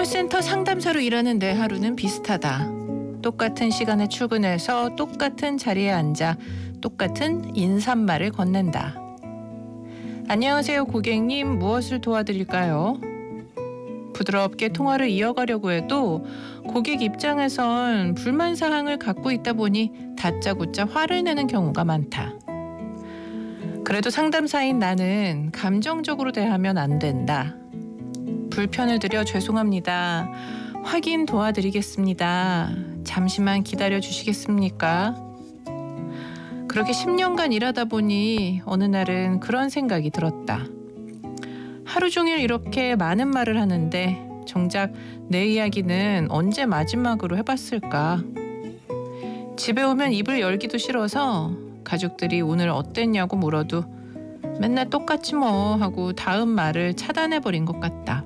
콜센터 상담사로 일하는 내 하루는 비슷하다. 똑같은 시간에 출근해서 똑같은 자리에 앉아 똑같은 인사말을 건넨다. 안녕하세요, 고객님. 무엇을 도와드릴까요? 부드럽게 통화를 이어가려고 해도 고객 입장에선 불만 사항을 갖고 있다 보니 다짜고짜 화를 내는 경우가 많다. 그래도 상담사인 나는 감정적으로 대하면 안 된다. 불편을 드려 죄송합니다. 확인 도와드리겠습니다. 잠시만 기다려 주시겠습니까? 그렇게 10년간 일하다 보니 어느 날은 그런 생각이 들었다. 하루 종일 이렇게 많은 말을 하는데 정작 내 이야기는 언제 마지막으로 해봤을까? 집에 오면 입을 열기도 싫어서 가족들이 오늘 어땠냐고 물어도 맨날 똑같지 뭐 하고 다음 말을 차단해버린 것 같다.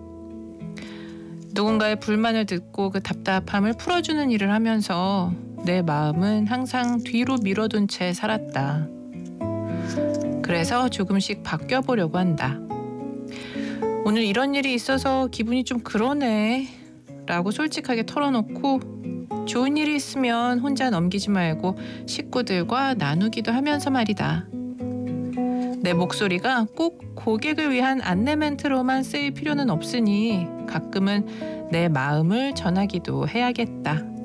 누군가의 불만을 듣고 그 답답함을 풀어주는 일을 하면서 내 마음은 항상 뒤로 밀어둔 채 살았다. 그래서 조금씩 바뀌어보려고 한다. 오늘 이런 일이 있어서 기분이 좀 그러네 라고 솔직하게 털어놓고 좋은 일이 있으면 혼자 넘기지 말고 식구들과 나누기도 하면서 말이다. 내 목소리가 꼭 고객을 위한 안내 멘트로만 쓰일 필요는 없으니 가끔은 내 마음을 전하기도 해야겠다.